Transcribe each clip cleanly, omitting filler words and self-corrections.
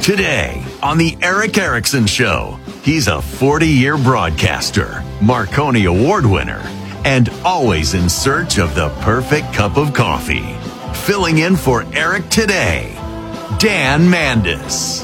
Today on the Eric Erickson Show, he's a 40-year broadcaster, Marconi Award winner, and always in search of the perfect cup of coffee. Filling in for Eric today, Dan Mandis.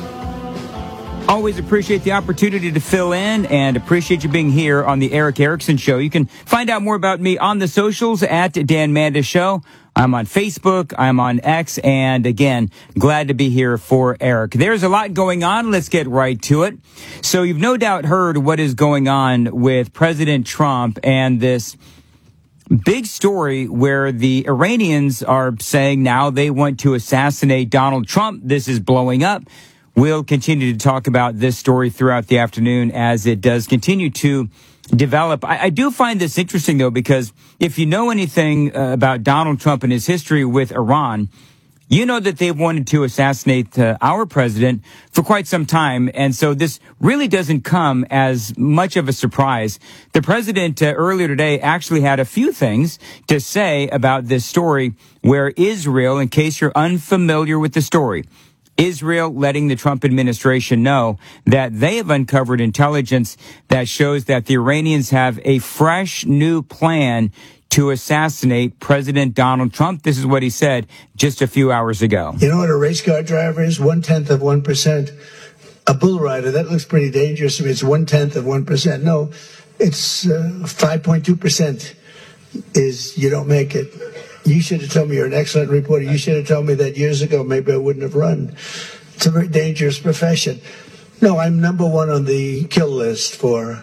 Always appreciate the opportunity to fill in and appreciate you being here on the Eric Erickson Show. You can find out more about me on the socials at Dan Mandis Show. I'm on Facebook, I'm on X, and again, glad to be here for Eric. There's a lot going on. Let's get right to it. So you've no doubt heard what is going on with President Trump and this big story where the Iranians are saying now they want to assassinate Donald Trump. This is blowing up. We'll continue to talk about this story throughout the afternoon as it does continue to develop. I do find this interesting, though, because if you know anything about Donald Trump and his history with Iran, you know that they've wanted to assassinate our president for quite some time. And so this really doesn't come as much of a surprise. The president earlier today actually had a few things to say about this story where Israel, in case you're unfamiliar with the story, Israel letting the Trump administration know that they have uncovered intelligence that shows that the Iranians have a fresh new plan to assassinate President Donald Trump. This is what he said just a few hours ago. You know what a race car driver is? 0.1%. A bull rider, that looks pretty dangerous to me. It's 0.1%. No, it's 5.2% is you don't make it. You should have told me you're an excellent reporter. You should have told me that years ago. Maybe I wouldn't have run. It's a very dangerous profession. No, I'm number one on the kill list for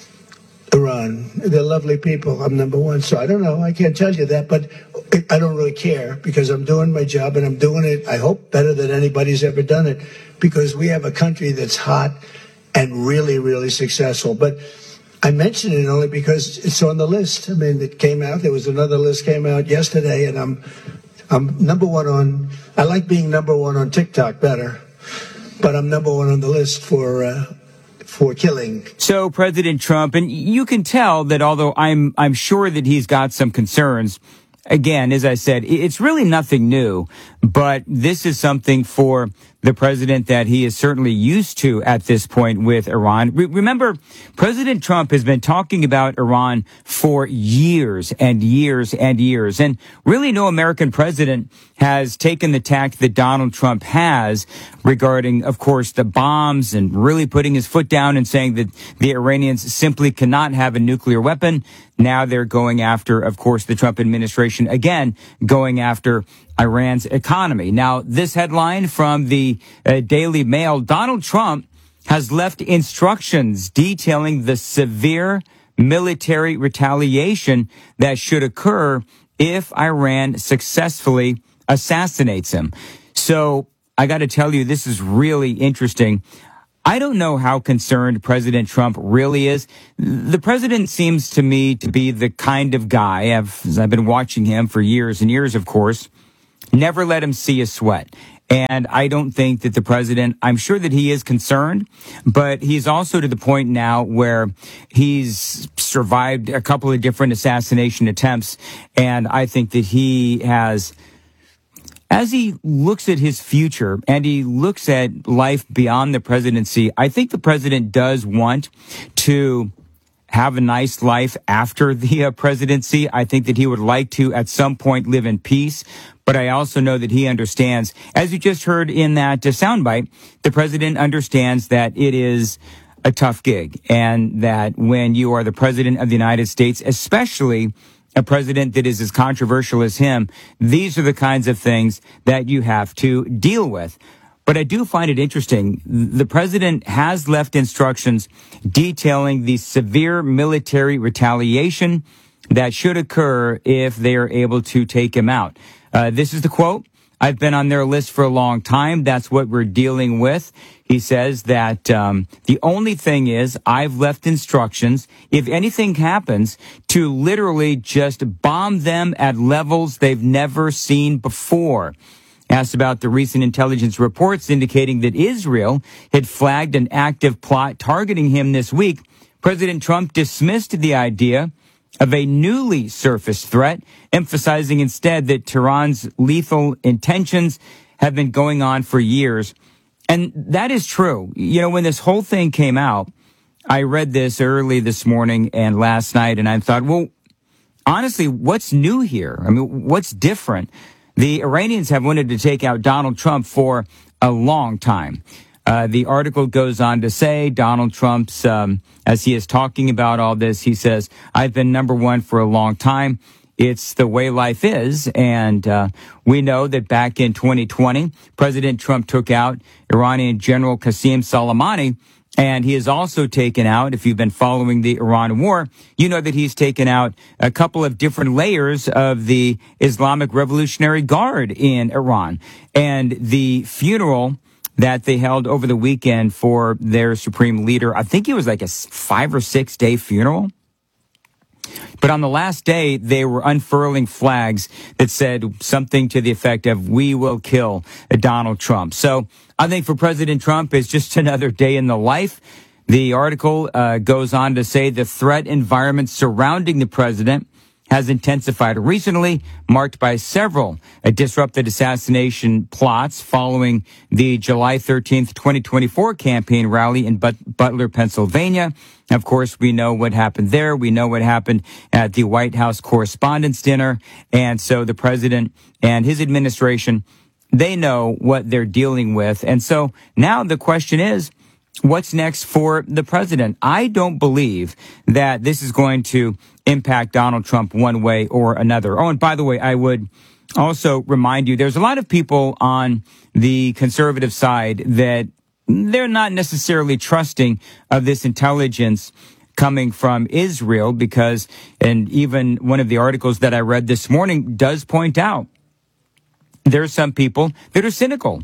Iran. They're lovely people. I'm number one. So I don't know. I can't tell you that, but I don't really care because I'm doing my job and I'm doing it, I hope, better than anybody's ever done it because we have a country that's hot and really, really successful. But I mention it only because it's on the list. I mean, it came out. There was another list came out yesterday, and I'm number one on. I like being number one on TikTok better, but I'm number one on the list for killing. So President Trump, and you can tell that although I'm sure that he's got some concerns. Again, as I said, it's really nothing new, but this is something for the president that he is certainly used to at this point with Iran. Remember, President Trump has been talking about Iran for years and years and years, and really no American president has taken the tack that Donald Trump has regarding, of course, the bombs and really putting his foot down and saying that the Iranians simply cannot have a nuclear weapon. Now they're going after, of course, the Trump administration, again, going after Iran's economy. Now, this headline from the Daily Mail, Donald Trump has left instructions detailing the severe military retaliation that should occur if Iran successfully assassinates him. So I got to tell you, this is really interesting. I don't know how concerned President Trump really is. The president seems to me to be the kind of guy, as I've been watching him for years and years, of course, never let him see a sweat. And I don't think that the president, I'm sure that he is concerned, but he's also to the point now where he's survived a couple of different assassination attempts. And I think that he has, as he looks at his future and he looks at life beyond the presidency, I think the president does want to have a nice life after the presidency. I think that he would like to at some point live in peace. But I also know that he understands, as you just heard in that soundbite, the president understands that it is a tough gig and that when you are the president of the United States, especially a president that is as controversial as him, these are the kinds of things that you have to deal with. But I do find it interesting. The president has left instructions detailing the severe military retaliation that should occur if they are able to take him out. This is the quote. I've been on their list for a long time. That's what we're dealing with. He says that the only thing is I've left instructions, if anything happens, to literally just bomb them at levels they've never seen before. Asked about the recent intelligence reports indicating that Israel had flagged an active plot targeting him this week, President Trump dismissed the idea of a newly surfaced threat, emphasizing instead that Tehran's lethal intentions have been going on for years. And that is true. You know, when this whole thing came out, I read this early this morning and last night, and I thought, well, honestly, what's new here? I mean, what's different? The Iranians have wanted to take out Donald Trump for a long time. The article goes on to say Donald Trump's, as he is talking about all this, he says, I've been number one for a long time. It's the way life is. And we know that back in 2020, President Trump took out Iranian General Qasem Soleimani. And he has also taken out, if you've been following the Iran war, you know that he's taken out a couple of different layers of the Islamic Revolutionary Guard in Iran. And the funeral that they held over the weekend for their supreme leader, I think it was like a 5 or 6 day funeral. But on the last day, they were unfurling flags that said something to the effect of, we will kill Donald Trump. So I think for President Trump, it's just another day in the life. The article goes on to say the threat environment surrounding the president has intensified recently, marked by several disrupted assassination plots following the July 13th, 2024 campaign rally in Butler, Pennsylvania. Of course, we know what happened there. We know what happened at the White House Correspondents' Dinner. And so the president and his administration, they know what they're dealing with. And so now the question is, what's next for the president? I don't believe that this is going to impact Donald Trump one way or another. Oh, and by the way, I would also remind you, there's a lot of people on the conservative side that they're not necessarily trusting of this intelligence coming from Israel because, and even one of the articles that I read this morning does point out, there are some people that are cynical.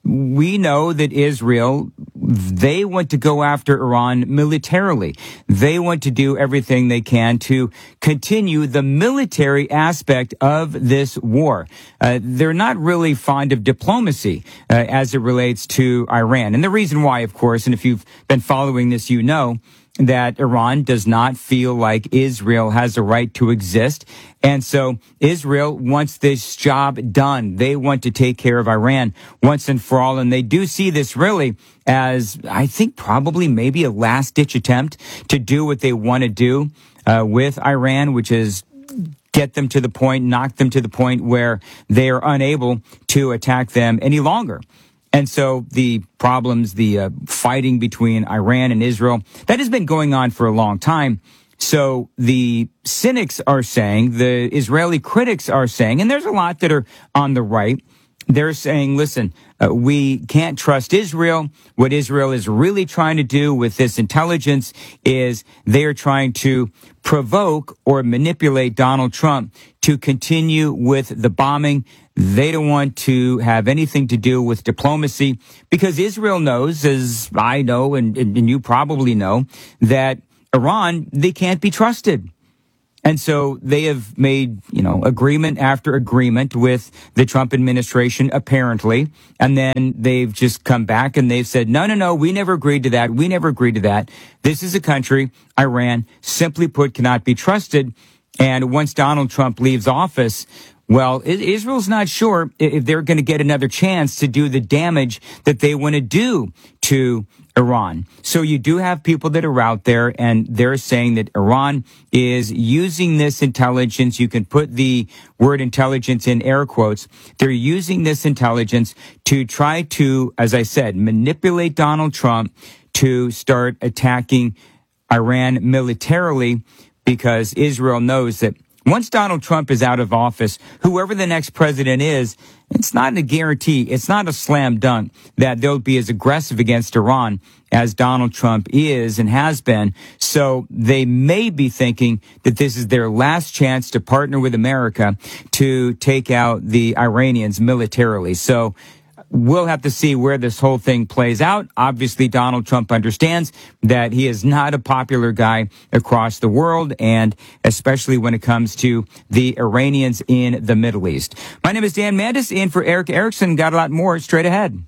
We know that Israel, they want to go after Iran militarily. They want to do everything they can to continue the military aspect of this war. They're not really fond of diplomacy as it relates to Iran. And the reason why, of course, and if you've been following this, you know that Iran does not feel like Israel has a right to exist. And so Israel wants this job done. They want to take care of Iran once and for all. And they do see this really as, I think, probably maybe a last-ditch attempt to do what they want to do with Iran, which is get them to the point, knock them to the point where they are unable to attack them any longer. And so the problems, the fighting between Iran and Israel, that has been going on for a long time. So the cynics are saying, the Israeli critics are saying, and there's a lot that are on the right, they're saying, listen, we can't trust Israel. What Israel is really trying to do with this intelligence is they are trying to provoke or manipulate Donald Trump to continue with the bombing. They don't want to have anything to do with diplomacy because Israel knows, as I know and you probably know, that Iran, they can't be trusted. And so they have made, agreement after agreement with the Trump administration, apparently. And then they've just come back and they've said, no, we never agreed to that. We never agreed to that. This is a country, Iran, simply put, cannot be trusted. And once Donald Trump leaves office, well, Israel's not sure if they're going to get another chance to do the damage that they want to do to Iran. So you do have people that are out there and they're saying that Iran is using this intelligence. You can put the word intelligence in air quotes. They're using this intelligence to try to, as I said, manipulate Donald Trump to start attacking Iran militarily because Israel knows that once Donald Trump is out of office, whoever the next president is, it's not a guarantee. It's not a slam dunk that they'll be as aggressive against Iran as Donald Trump is and has been. So they may be thinking that this is their last chance to partner with America to take out the Iranians militarily. So we'll have to see where this whole thing plays out. Obviously, Donald Trump understands that he is not a popular guy across the world, and especially when it comes to the Iranians in the Middle East. My name is Dan Mandis, in for Eric Erickson. Got a lot more straight ahead.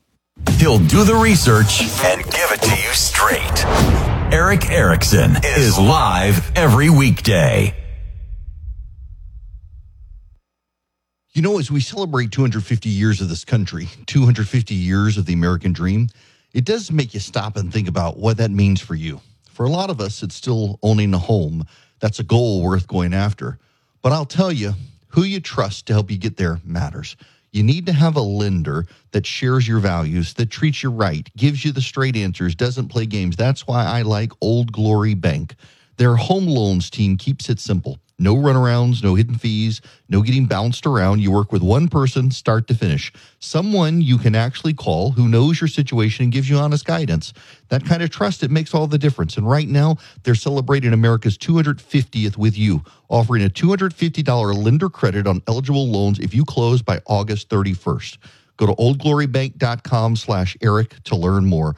He'll do the research and give it to you straight. Eric Erickson is live every weekday. You know, as we celebrate 250 years of this country, 250 years of the American dream, it does make you stop and think about what that means for you. For a lot of us, it's still owning a home. That's a goal worth going after. But I'll tell you, who you trust to help you get there matters. You need to have a lender that shares your values, that treats you right, gives you the straight answers, doesn't play games. That's why I like Old Glory Bank. Their home loans team keeps it simple. No runarounds, no hidden fees, no getting bounced around. You work with one person, start to finish. Someone you can actually call who knows your situation and gives you honest guidance. That kind of trust, it makes all the difference. And right now, they're celebrating America's 250th with you, offering a $250 lender credit on eligible loans if you close by August 31st. Go to oldglorybank.com/Eric to learn more.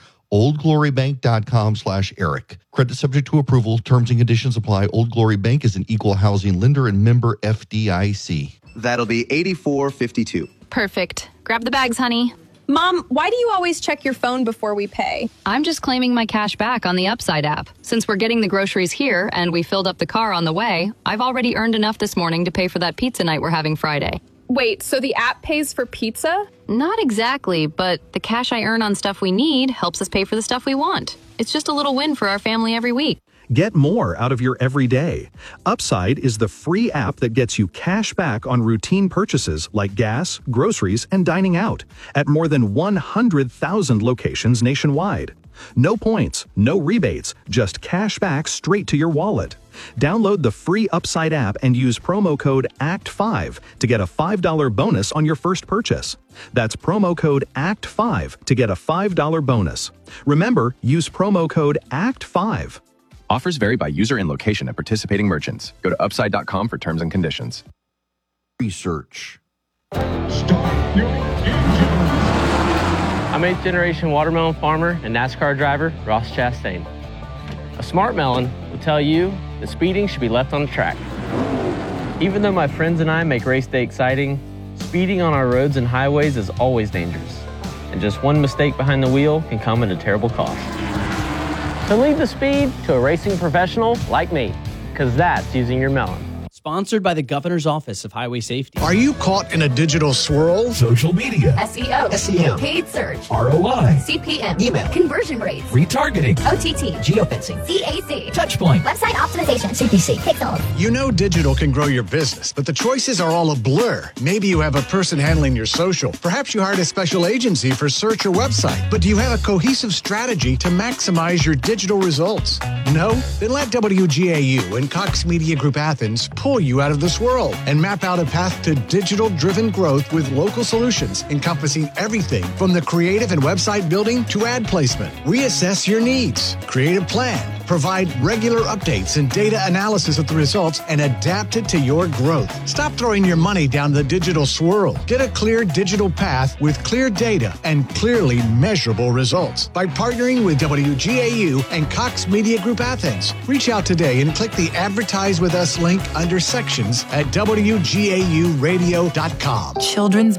oldglorybank.com/Eric. Credit subject to approval. Terms and conditions apply. Old Glory Bank is an equal housing lender and member FDIC. That'll be $84.52. Perfect. Grab the bags, honey. Mom, why do you always check your phone before we pay? I'm just claiming my cash back on the Upside app. Since we're getting the groceries here and we filled up the car on the way, I've already earned enough this morning to pay for that pizza night we're having Friday. Wait, so the app pays for pizza? Not exactly, but the cash I earn on stuff we need helps us pay for the stuff we want. It's just a little win for our family every week. Get more out of your everyday. Upside is the free app that gets you cash back on routine purchases like gas, groceries, and dining out at more than 100,000 locations nationwide. No points, no rebates, just cash back straight to your wallet. Download the free Upside app and use promo code ACT5 to get a $5 bonus on your first purchase. That's promo code ACT5 to get a $5 bonus. Remember, use promo code ACT5. Offers vary by user and location at participating merchants. Go to upside.com for terms and conditions. Research. Start your engine. I'm 8th generation watermelon farmer and NASCAR driver Ross Chastain. A smart melon will tell you that speeding should be left on the track. Even though my friends and I make race day exciting, speeding on our roads and highways is always dangerous. And just one mistake behind the wheel can come at a terrible cost. So leave the speed to a racing professional like me, because that's using your melon. Sponsored by the Governor's Office of Highway Safety. Are you caught in a digital swirl? Social media. SEO. SEM. Paid search. ROI. CPM. Email. Conversion rates. Retargeting. OTT. Geofencing. CAC. Touchpoint. Website optimization. CPC. Pixels. You know digital can grow your business, but the choices are all a blur. Maybe you have a person handling your social. Perhaps you hired a special agency for search or website. But do you have a cohesive strategy to maximize your digital results? No? Then let WGAU and Cox Media Group Athens pull you out of the swirl and map out a path to digital-driven growth with local solutions encompassing everything from the creative and website building to ad placement. Reassess your needs, create a plan, provide regular updates and data analysis of the results, and adapt it to your growth. Stop throwing your money down the digital swirl. Get a clear digital path with clear data and clearly measurable results by partnering with WGAU and Cox Media Group Athens. Reach out today and click the Advertise with Us link under sections at WGAUradio.com. Children's